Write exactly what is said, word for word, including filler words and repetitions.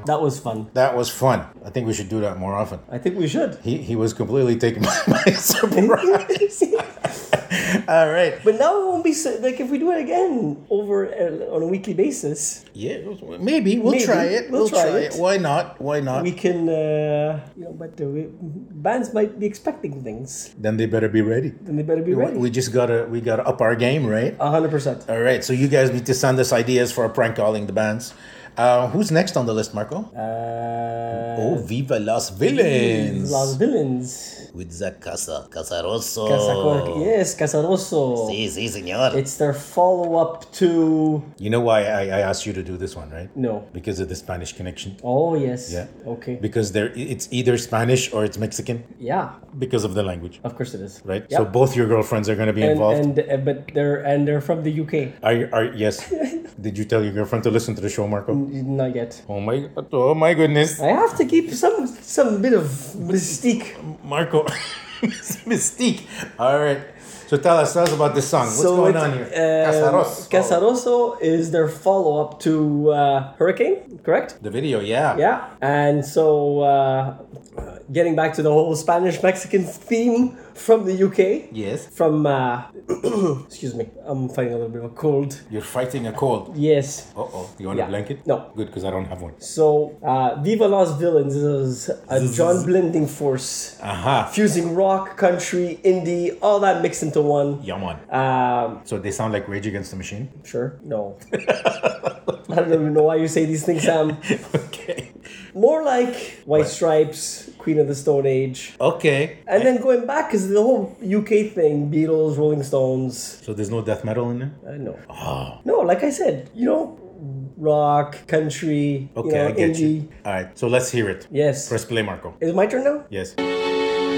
That was fun. That was fun. I think we should do that more often. I think we should. He he was completely taken by surprise. All right. But now it won't be so, like if we do it again over uh, on a weekly basis. Yeah, maybe we'll Maybe. try it. We'll We'll, try try, it. it. Why not? Why not? We can, uh, you know, but uh, we, bands might be expecting things. Then they better be ready. Then they better be ready. We just gotta we gotta up our game, right? A hundred percent. All right. So you guys need to send us ideas for prank calling the bands. Uh, who's next on the list, Marco? Uh, oh, Viva Las Villains! Las Villains. With the Casa Casarosso. Casa, yes, Casarosso. Sí, sí, señor. It's their follow-up to... You know why I, I asked you to do this one, right? No. Because of the Spanish connection. Oh, yes. Yeah. Okay. Because there, it's either Spanish or it's Mexican. Yeah. Because of the language. Of course it is. Right? Yep. So both your girlfriends are going to be and, involved. And uh, but they're and they're from the U K. Are you, are yes? Did you tell your girlfriend to listen to the show, Marco? Not yet. Oh my! Oh my goodness! I have to keep some some bit of mystique. Marco, mystique. All right. So tell us, tell us about this song. What's so going it, on here? Um, Casarosso. Casarosso is their follow-up to uh, Hurricane, correct? The video, yeah. Yeah. And so, uh, getting back to the whole Spanish-Mexican theme from the U K. Yes. From, uh, excuse me, I'm fighting a little bit of a cold. You're fighting a cold. Yes. Uh-oh. You want Yeah. a blanket? No. Good, because I don't have one. So, uh, Viva Las Villains is a John blending force. Aha. Fusing rock, country, indie, all that mixed into one. Yeah, man. Um, So they sound like Rage Against the Machine? sure, no. I don't even know why you say these things, Sam. Okay. More like White What? Stripes, Queen of the Stone Age. Okay. And then going back, because the whole U K thing, Beatles, Rolling Stones. So there's no death metal in there? Uh, no. Oh. No, like I said, you know, rock, country, Okay, you know, I get indie. you. All right. So let's hear it. Yes. Press play, Marco. Is it my turn now? Yes.